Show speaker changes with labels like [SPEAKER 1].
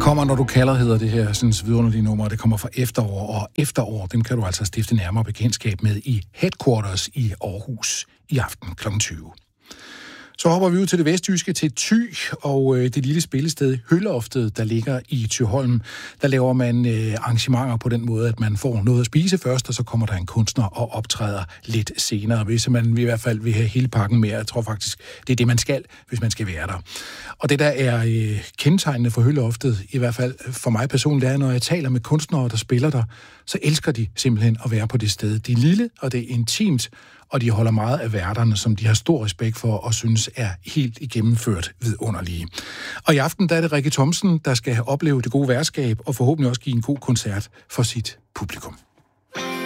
[SPEAKER 1] Kommer, når du kalder, hedder det her sådan vidunderlige nummer. Det kommer fra efterår, og efterår, dem kan du altså stifte nærmere bekendtskab med i Headquarters i Aarhus i aften kl. 20. Så hopper vi ud til det vestjyske, til Thy, og det lille spillested Høloftet, der ligger i Thyholm. Der laver man arrangementer på den måde, at man får noget at spise først, og så kommer der en kunstner og optræder lidt senere. Hvis man i hvert fald vil have hele pakken med, jeg tror faktisk, det er det, man skal, hvis man skal være der. Og det, der er kendetegnende for Høloftet, i hvert fald for mig personligt, er, når jeg taler med kunstnere, der spiller der, så elsker de simpelthen at være på det sted. Det er lille, og det er intimt, og de holder meget af værterne, som de har stor respekt for og synes er helt igennemført vidunderlige. Og i aften der er det Rikke Thomsen, der skal opleve det gode værtskab og forhåbentlig også give en god koncert for sit publikum.